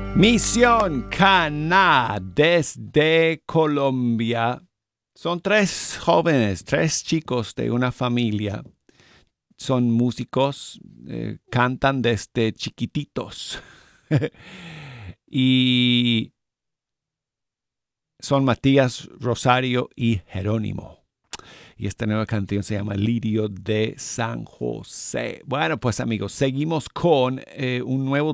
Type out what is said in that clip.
Misión Cana desde Colombia. Son tres jóvenes, tres chicos de una familia. Son músicos, cantan desde chiquititos. Y son Matías, Rosario y Jerónimo. Y esta nueva canción se llama Lirio de San José. Bueno, pues amigos, seguimos con un nuevo